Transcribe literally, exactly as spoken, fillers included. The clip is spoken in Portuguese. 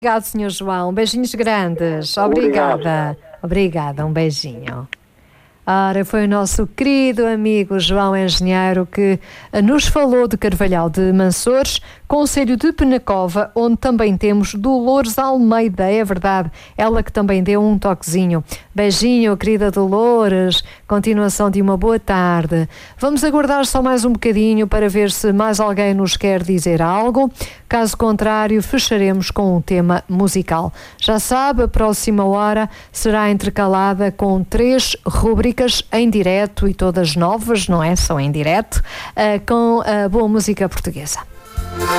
Obrigado, senhor João. Beijinhos grandes. Obrigada. Obrigado. Obrigada, um beijinho. Ora, foi o nosso querido amigo João Engenheiro que nos falou de Carvalhal de Mansores, concelho de Penacova, onde também temos Dolores Almeida, é verdade, ela que também deu um toquezinho. Beijinho, querida Dolores, continuação de uma boa tarde. Vamos aguardar só mais um bocadinho para ver se mais alguém nos quer dizer algo, caso contrário fecharemos com um tema musical. Já sabe, a próxima hora será intercalada com três rubricas em direto e todas novas, não é? São em direto, uh, com a boa música portuguesa.